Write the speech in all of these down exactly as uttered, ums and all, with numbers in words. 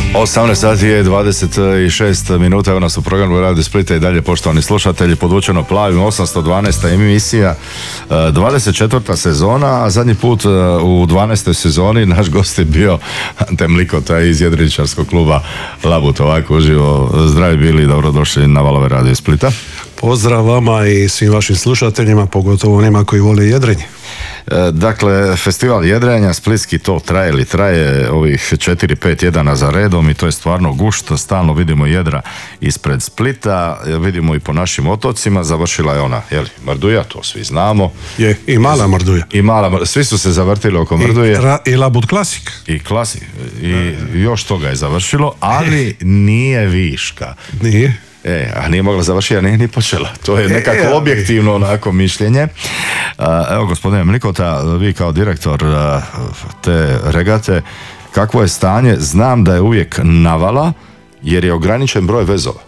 osamnaest sati je dvadeset šest minuta, evo nas u programu Radio Splita i dalje, poštovani slušatelji, podvučeno plavim, osamsto dvanaesta emisija, dvadeset četvrta sezona, a zadnji put u dvanaestoj sezoni naš gost je bio Ante Mlikota iz jedriličarskog kluba Labut. Ovako uživo, zdravi bili, dobrodošli na valove Radio Splita. Pozdrav vama i svim vašim slušateljima, pogotovo onima koji vole jedrenje. Dakle, festival jedrenja splitski, to traje ili traje ovih četiri pet tjedana za redom i to je stvarno gušt. Stalno vidimo jedra ispred Splita, vidimo i po našim otocima. Završila je ona, jeli, Mrduja, to svi znamo. Je, i mala Mrduja. I mala, svi su se zavrtili oko Mrduje. I, ra, i Labut Klasik. I Klasik. I još toga je završilo, ali nije viška. Nije. E, a nije mogla završiti, a nije ni počela. To je nekako e, objektivno onako mišljenje. Evo, gospodine Mlikota, vi kao direktor te regate, kakvo je stanje? Znam da je uvijek navala, jer je ograničen broj vezova.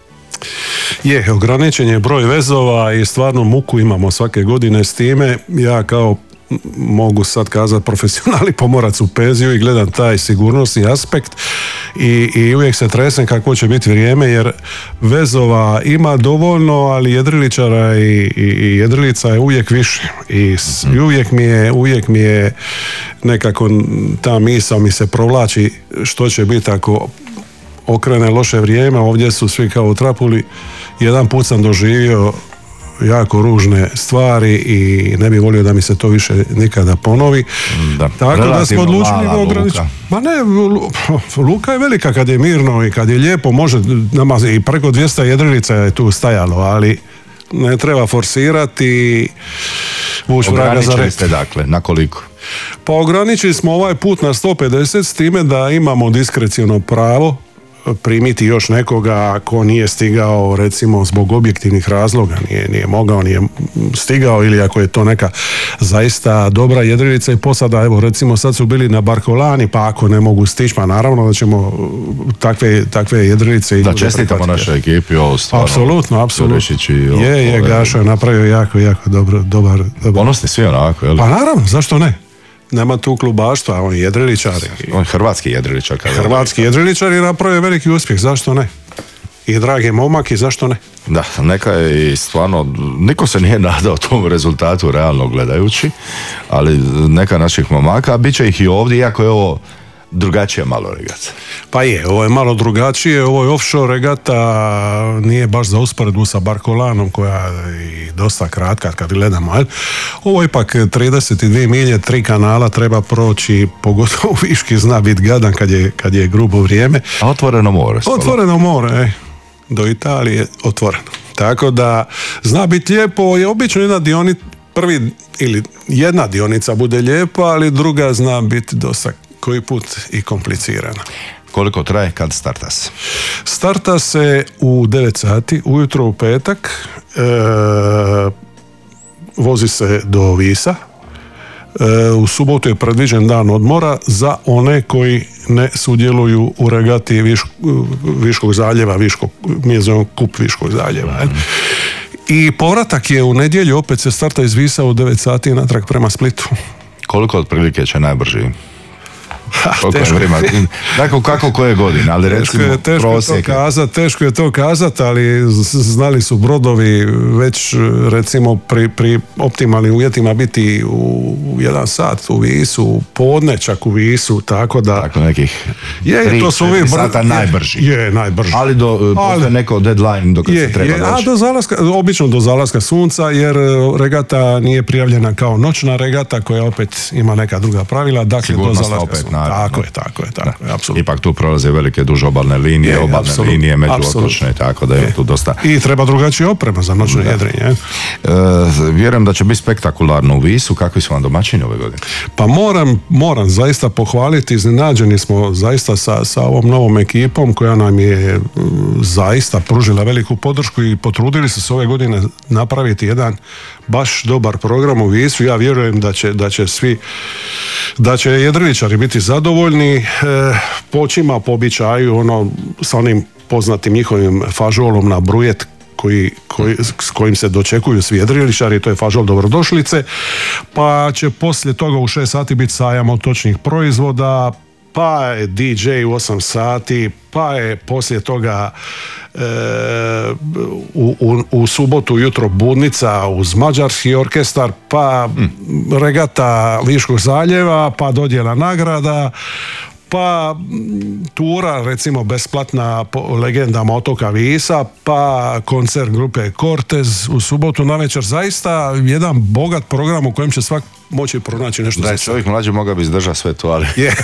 Je, ograničen je broj vezova i stvarno muku imamo svake godine s time. Ja kao mogu sad kazati profesionalni pomorac u penziju i gledam taj sigurnosni aspekt i, i uvijek se tresem kako će biti vrijeme, jer vezova ima dovoljno, ali jedriličara i, i, i jedrilica je uvijek više i, i uvijek mi je uvijek mi je nekako ta misao mi se provlači što će biti ako okrene loše vrijeme. Ovdje su svi kao u trapuli. Jedan put sam doživio jako ružne stvari i ne bih volio da mi se to više nikada ponovi. Da, tako da smo odlučili ograničiti. Ma ne, luka je velika kad je mirno i kad je lijepo, može nama i preko dvjesto jedrilica je tu stajalo, ali ne treba forsirati. Ograničili ste dakle, na koliko? Pa ograničili smo ovaj put na sto pedeset, s time da imamo diskreciono pravo primiti još nekoga ko nije stigao, recimo zbog objektivnih razloga, nije, nije mogao, nije stigao, ili ako je to neka zaista dobra jedrilica i posada, evo recimo sad su bili na Barkolani, pa ako ne mogu stići, pa naravno da ćemo takve, takve jedrilice da čestitamo našoj ekipi ovo stvarno. Apsolutno, apsolutno. Je, je, Gašo je napravio jako, jako dobro, dobar, dobar. Ponosni svi onako, jel? Pa naravno, zašto ne? Nema tu klubaštva, on je jedriličar. On je hrvatski jedriličar. Hrvatski jedriličar i napravio veliki uspjeh, zašto ne? I dragi momak i zašto ne? Da, neka je i stvarno, niko se nije nadao tom rezultatu realno gledajući, ali neka naših momaka, bit će ih i ovdje, iako je ovo drugačije malo regata. Pa je, ovo je malo drugačije, ovo je offshore regata, nije baš za usporedbu sa Barkolanom koja je dosta kratka kad gledamo, ali ovo je ipak trideset dvije milje, tri kanala treba proći, pogotovo Viški zna biti gadan kad je, kad je grubo vrijeme. A otvoreno more. Stolo. Otvoreno more, e. Do Italije otvoreno. Tako da zna biti lijepo, je obično jedna dionica, prvi ili jedna dionica bude lijepa, ali druga zna biti dosta koji put i komplicirana. Koliko traje, kad starta se? Starta se u devet sati, ujutro u petak, e, vozi se do Visa, e, u subotu je predviđen dan odmora za one koji ne sudjeluju u regati Viš, Viškog zaljeva, Viškog, mi je zovem kup Viškog zaljeva. Mm. I povratak je u nedjelju, opet se starta iz Visa u devet sati i natrag prema Splitu. Koliko otprilike će najbrži? Teško je dakle, kako koje godine, ali recimo teško je, teško je to kazati, teško je to kazati, ali znali su brodovi već recimo pri, pri optimalnim uvjetima biti u jedan sat u Visu, u podne čak u Visu, tako da tako nekih je, tri, to su ovi sata je, najbrži. Je, najbrži. Ali do ali, neko deadline dok se treba je, a do zalaska, obično do zalaska sunca, jer regata nije prijavljena kao noćna regata koja opet ima neka druga pravila, dakle sigurnost do zalaska sunca. Tako je, tako je, tako je, apsolutno. Ipak tu prolaze velike duže obalne linije, je, obalne apsolut, linije, međuotočne, tako da je, je tu dosta. I treba drugačije oprema za noćno jedrenje. E, vjerujem da će biti spektakularno u Visu. Kakvi su vam domaćini ove godine? Pa moram, moram zaista pohvaliti, iznenađeni smo zaista sa, sa ovom novom ekipom koja nam je zaista pružila veliku podršku i potrudili se s ove godine napraviti jedan baš dobar program u Visu. Ja vjerujem da će, da će svi da će jedriličari biti zadovoljni, e, počima po običaju ono sa onim poznatim njihovim fažolom na brujet koji, koji, s kojim se dočekuju svi jedriličari, to je fažol dobrodošlice, pa će poslije toga u šest sati biti sajam otočnih proizvoda, pa je D J u osam sati, pa je poslije toga e, u, u, u subotu jutro budnica uz mađarski orkestar, pa mm. regata Liškog zaljeva, pa dodjela nagrada, pa tura recimo besplatna po legendama otoka Visa, pa koncert grupe Cortez u subotu navečer. Zaista jedan bogat program u kojem će svak moći pronaći nešto. Da je čovjek mlađi mogao bi izdržati sve to, ali... Yeah.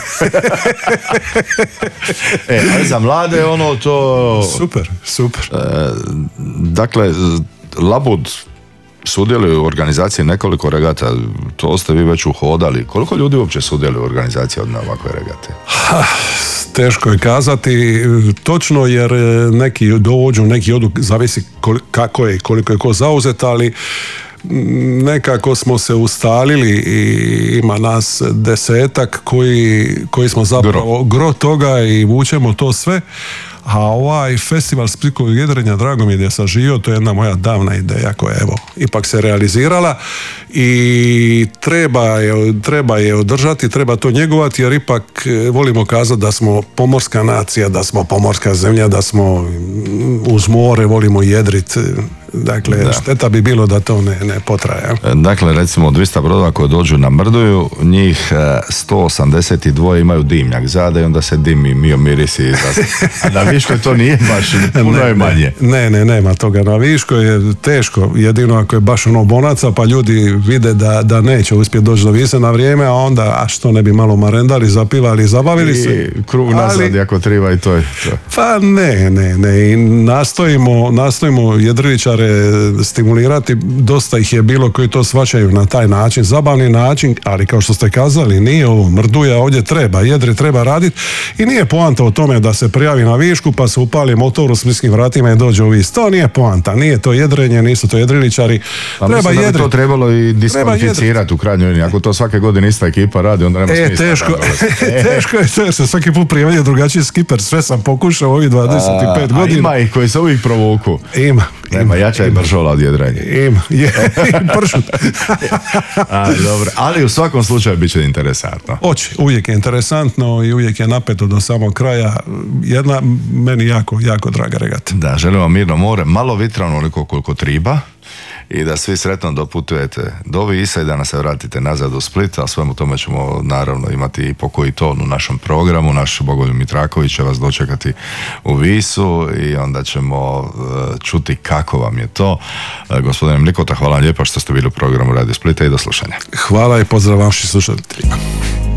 e, ali za mlade ono to... Super, super. E, dakle, Labud sudjeluje u organizaciji nekoliko regata, to ste vi već uhodali. Koliko ljudi uopće sudjeluje u organizaciji od ovakve regate? Ha, teško je kazati točno, jer neki dođu, neki odu, zavisi kako je, koliko je ko zauzet, ali nekako smo se ustalili i ima nas desetak koji, koji smo zapravo gro. gro toga i vučemo to sve. A ovaj festival splitskog jedrenja, drago mi je da je saživio, to je jedna moja davna ideja koja evo ipak se realizirala i treba je, treba je održati, treba to njegovati, jer ipak volimo kazati da smo pomorska nacija, da smo pomorska zemlja, da smo uz more, volimo jedrit. Dakle, da. Šteta bi bilo da to ne, ne potraje. Dakle, recimo dvjesto brodova koji dođu na Mrduju, njih sto osamdeset dva imaju dimnjak zada i onda se dimi, mio mirisi. A na Viškoj to nije baš, puno je manje. Ne, ne, nema toga. Na Viškoj je teško, jedino ako je baš ono bonaca, pa ljudi vide da, da neće uspjeti doći do Vise na vrijeme, a onda, a što ne bi malo marendali, zapivali, zabavili se. I krug nazad, ali, ako treba i to je to. Pa ne, ne, ne. I nastojimo, nastojimo jedriličare stimulirati, dosta ih je bilo koji to shvaćaju na taj način, zabavni način, ali kao što ste kazali, nije ovo Mrduja, ovdje treba, jedri treba raditi i nije poanta o tome da se prijavi na Višku pa se upali motor u splitskim vratima i dođe u Vis. To nije poanta, nije to jedrenje, nisu to jedriličari. Pa treba jedri. Da bi to trebalo i diskvalificirati u krajnjoj liniji. Ako to svake godine ista ekipa radi, onda nema e, smisla. Teško, teško je to jer se svaki put prijavlja drugačiji skiper, sve sam pokušao ovih dvadeset pet godina. A ima ih koji se uvijek provuku. Ima. Nema, jača je bržola od jedrenja. Ima, je, pršut. A, dobro, ali u svakom slučaju bit će interesantno. Oći, uvijek je interesantno i uvijek je napeto do samog kraja. Jedna meni jako, jako draga regata. Da, želim vam mirno more, malo vitrano onoliko koliko triba i da svi sretno doputujete do Visa i da nas se vratite nazad u Split, a svemu tome ćemo naravno imati i po koji ton u našem programu. Naš Bogoljub Mitraković će vas dočekati u Visu i onda ćemo uh, čuti kako vam je to. Uh, gospodine Mlikota, hvala vam lijepa što ste bili u programu Radio Splita i do slušanja. Hvala i pozdrav vašim slušateljima.